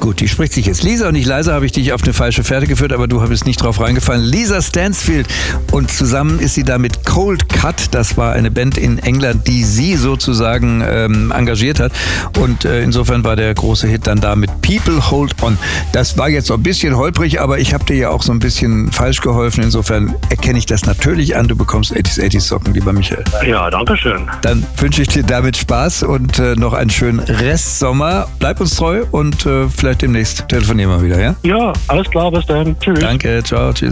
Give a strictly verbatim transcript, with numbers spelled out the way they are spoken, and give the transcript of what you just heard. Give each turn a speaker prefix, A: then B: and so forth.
A: Gut, die spricht sich jetzt Lisa und nicht Liza, habe ich dich auf eine falsche Fährte geführt, aber du bist nicht drauf reingefallen. Lisa Stansfield, und zusammen ist sie da mit Cold Cut, das war eine Band in England, die sie sozusagen ähm, engagiert hat, und äh, insofern war der große Hit dann da mit People Hold On. Das war jetzt so ein bisschen holprig, aber ich habe dir ja auch so ein bisschen falsch geholfen, insofern erkenne ich das natürlich an, du bekommst achtziger achtzig Socken, lieber Michael.
B: Ja, danke schön.
A: Dann wünsche ich dir damit Spaß und äh, noch einen schönen Restsommer. Bleib uns treu und äh, vielleicht demnächst telefonieren wir wieder, ja?
B: Ja, alles klar, bis dann. Tschüss.
A: Danke, ciao, tschüss.